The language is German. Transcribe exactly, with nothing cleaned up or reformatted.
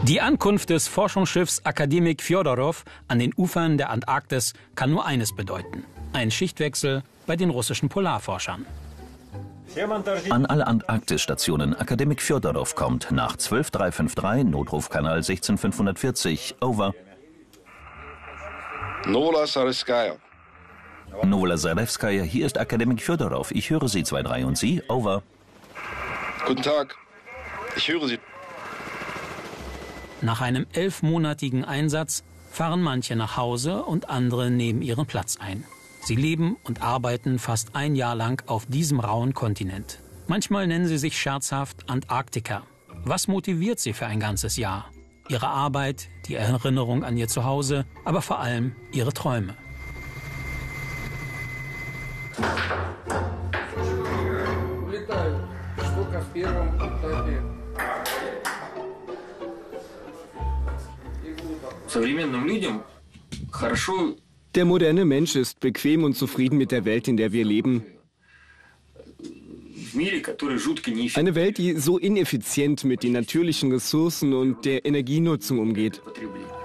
Die Ankunft des Forschungsschiffs Akademik Fjodorow an den Ufern der Antarktis kann nur eines bedeuten: ein Schichtwechsel bei den russischen Polarforschern. An alle Antarktisstationen. Akademik Fjodorow kommt nach zwölf drei fünf drei, Notrufkanal sechzehn fünfhundertvierzig. Over. Novola Zarevskaya. Novola Zarevskaya, hier ist Akademik Fjodorow. Ich höre Sie, zwei drei, und Sie? Over. Guten Tag. Ich höre Sie. Nach einem elfmonatigen Einsatz fahren manche nach Hause und andere nehmen ihren Platz ein. Sie leben und arbeiten fast ein Jahr lang auf diesem rauen Kontinent. Manchmal nennen sie sich scherzhaft Antarktiker. Was motiviert sie für ein ganzes Jahr? Ihre Arbeit, die Erinnerung an ihr Zuhause, aber vor allem ihre Träume. Der moderne Mensch ist bequem und zufrieden mit der Welt, in der wir leben. Eine Welt, die so ineffizient mit den natürlichen Ressourcen und der Energienutzung umgeht.